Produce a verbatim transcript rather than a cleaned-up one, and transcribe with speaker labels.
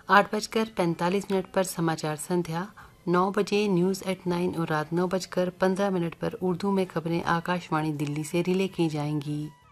Speaker 1: आठ बजकर पैंतालीस मिनट पर समाचार संध्या, नौ बजे न्यूज़ एट नाइन और रात नौ बजकर पंद्रह मिनट पर उर्दू में खबरें आकाशवाणी दिल्ली से रिले की जाएंगी।